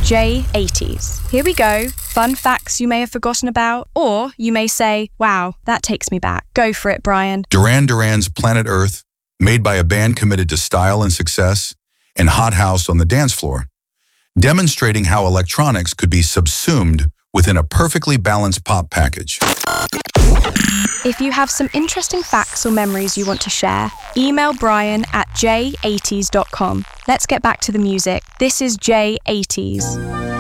J80s. Here we go. Fun facts you may have forgotten about, or you may say, wow, that takes me back. Go for it, Brian. Duran Duran's Planet Earth, made by a band committed to style and success, and Hot House on the dance floor, demonstrating how electronics could be subsumed within a perfectly balanced pop package. If you have some interesting facts or memories you want to share, email Brian at j80s.com. Let's get back to the music. This is J80s.